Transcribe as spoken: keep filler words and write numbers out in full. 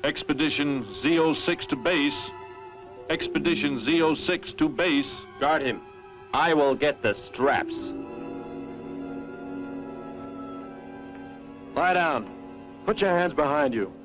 Expedition Z oh six to base. Expedition Z oh six to base. Guard him. I will get the straps. Lie down. Put your hands behind you.